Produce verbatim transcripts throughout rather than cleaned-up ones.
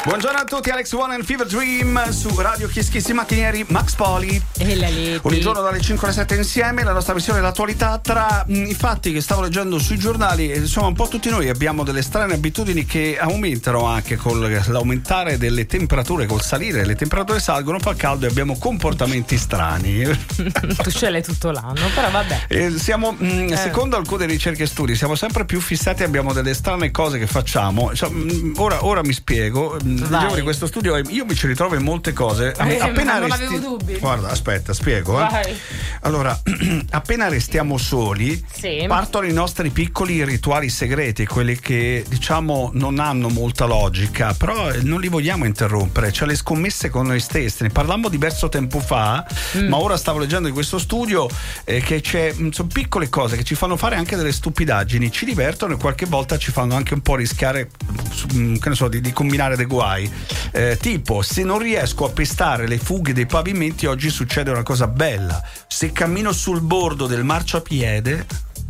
Buongiorno a tutti, Alex One and Fever Dream su Radio Kiss Kiss i Macchinieri, Max Poli e la Leti. Ogni giorno dalle cinque alle sette insieme, la nostra visione dell'attualità. Tra mh, i fatti che stavo leggendo sui giornali, insomma un po' tutti noi abbiamo delle strane abitudini che aumentano anche con l'aumentare delle temperature, col salire le temperature salgono, fa caldo e abbiamo comportamenti strani. Tu ce l'hai tutto l'anno, però vabbè. E siamo, mh, eh. secondo alcune ricerche e studi, siamo sempre più fissati, abbiamo delle strane cose che facciamo. Cioè, mh, ora, ora mi spiego. Leggevo di questo studio e io mi ci ritrovo in molte cose. Eh, appena non resti... avevo dubbi. Guarda, aspetta, spiego. Eh. Allora, appena restiamo soli, sì, partono i nostri piccoli rituali segreti, quelli che diciamo non hanno molta logica, però non li vogliamo interrompere. Cioè le scommesse con noi stessi. Ne parlammo diverso tempo fa, mm. ma ora stavo leggendo di questo studio eh, che c'è, sono piccole cose che ci fanno fare anche delle stupidaggini, ci divertono e qualche volta ci fanno anche un po' rischiare, che ne so, di, di combinare dei guai. Eh, tipo, se non riesco a pestare le fughe dei pavimenti, oggi succede una cosa bella. Se cammino sul bordo del marciapiede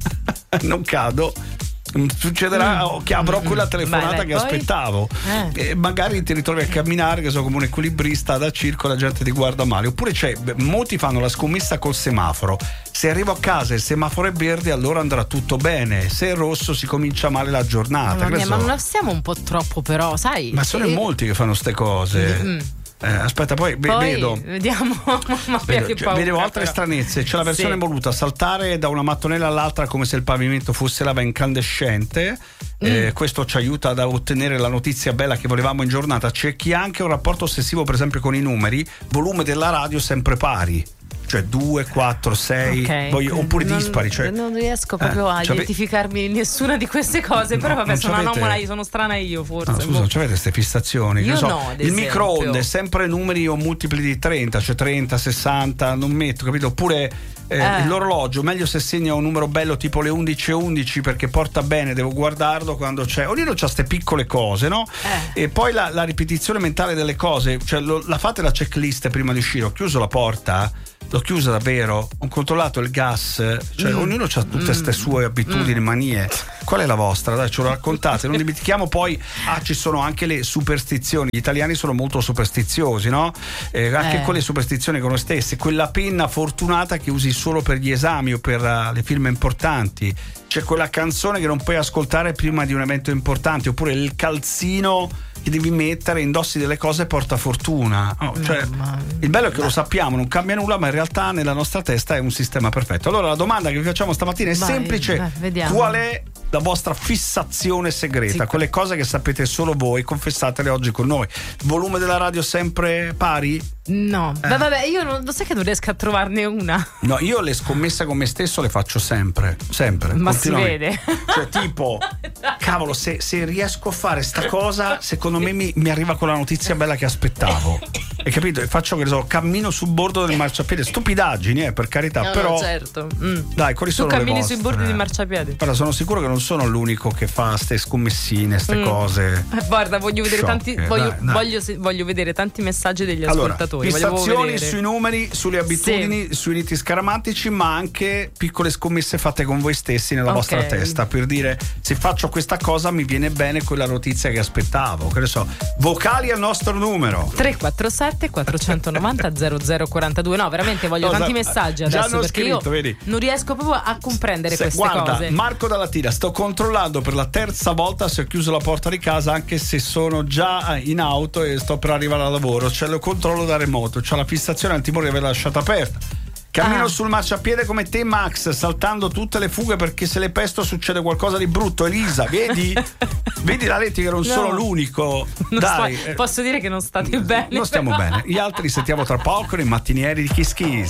non cado, succederà mm. che avrò quella telefonata Vai, che poi? aspettavo eh. e magari ti ritrovi a camminare, che so, come un equilibrista da circo, la gente ti guarda male. Oppure c'è, molti fanno la scommessa col semaforo: se arrivo a casa e il semaforo è verde allora andrà tutto bene, se è rosso si comincia male la giornata. Mia, so. ma non stiamo un po' troppo, però sai, ma sono e... molti che fanno ste cose. mm. Eh, aspetta, poi, poi vedo vediamo vedo, che cioè, vedevo altre stranezze. C'è la versione sì. voluta saltare da una mattonella all'altra come se il pavimento fosse lava incandescente. mm. eh, questo ci aiuta ad ottenere la notizia bella che volevamo in giornata. C'è chi ha anche un rapporto ossessivo, per esempio, con i numeri, volume della radio sempre pari, cioè due, quattro, sei, okay. voglio, oppure non, dispari. Cioè, non riesco proprio eh, a identificarmi in nessuna di queste cose, però no, vabbè, sono anomala, io sono strana io forse. No, scusa, non avete queste fissazioni? Io so, no, il microonde, sempre numeri o multipli di trenta, cioè trenta, sessanta, non metto, capito? Oppure eh, eh. l'orologio, meglio se segna un numero bello tipo le undici e undici perché porta bene, devo guardarlo quando c'è. Ognuno c'ha queste piccole cose, no? Eh. E poi la, la ripetizione mentale delle cose, cioè lo, la fate la checklist prima di uscire. Ho chiuso la porta? L'ho chiusa davvero? Ho controllato il gas? Cioè mm. ognuno ha tutte queste mm. sue abitudini, mm. manie. Qual è la vostra? Dai, ce lo raccontate. Non dimentichiamo poi, ah, ci sono anche le superstizioni. Gli italiani sono molto superstiziosi, no? Eh, anche eh. con le superstizioni con noi stessi. Quella penna fortunata che usi solo per gli esami o per uh, le firme importanti. C'è quella canzone che non puoi ascoltare prima di un evento importante. Oppure il calzino che devi mettere, indossi delle cose, porta fortuna. Oh, cioè, no, il bello è che no. lo sappiamo, non cambia nulla, ma in realtà nella nostra testa è un sistema perfetto. Allora la domanda che vi facciamo stamattina è vai, semplice: vai, qual è la vostra fissazione segreta? Sì. Quelle cose che sapete solo voi, confessatele oggi con noi. Volume della radio sempre pari? No, eh. vabbè, io non lo sai che non riesco a trovarne una. No, io le scommesse con me stesso le faccio sempre, sempre. Ma si vede. Cioè, tipo, cavolo, se, se riesco a fare sta cosa, secondo me mi, mi arriva quella notizia bella che aspettavo. Hai capito? E faccio, che ne so, cammino sul bordo del marciapiede. Stupidaggini, eh, per carità, no, però. No, certo. Mm. Dai, quali sono tu le cammini vostre? sui bordi di marciapiede. Guarda, sono sicuro che non sono l'unico che fa ste scommessine, ste mm. cose. Guarda, voglio vedere sciocche, tanti. Voglio, dai, dai. Voglio, voglio vedere tanti messaggi degli allora, ascoltatori. Fissazioni sui numeri, sulle abitudini, sì. sui riti scaramantici, ma anche piccole scommesse fatte con voi stessi nella okay. vostra testa, per dire: se faccio questa cosa mi viene bene quella notizia che aspettavo. Che ne so, vocali al nostro numero tre quattro sette quattrocentonovanta zero zero quarantadue. No, veramente voglio no, tanti messaggi adesso, perché scritto, io vedi? non riesco proprio a comprendere se, queste guarda, cose. Marco dalla Tira: sto controllando per la terza volta se ho chiuso la porta di casa, anche se sono già in auto e sto per arrivare al lavoro, cioè lo controllo da remoto, c'ho la fissazione al timore di averla lasciata aperta. Cammino ah. sul marciapiede come te, Max, saltando tutte le fughe perché se le pesto succede qualcosa di brutto. Elisa, vedi? Vedi la Leti che non no. sono l'unico. Non Dai, sto, posso dire che non state bene. Non stiamo però. bene. Gli altri li sentiamo tra poco nei mattinieri di Kiss Kiss.